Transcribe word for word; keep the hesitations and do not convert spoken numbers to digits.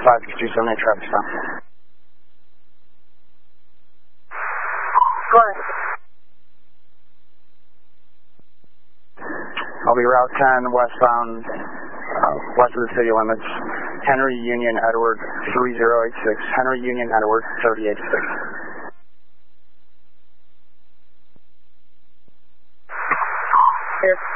five six two seven eight traffic stop. Go ahead. I'll be Route ten westbound, uh, west of the city limits. Henry Union Edward three zero eight six. Henry Union Edward thirty eighty-six. Here.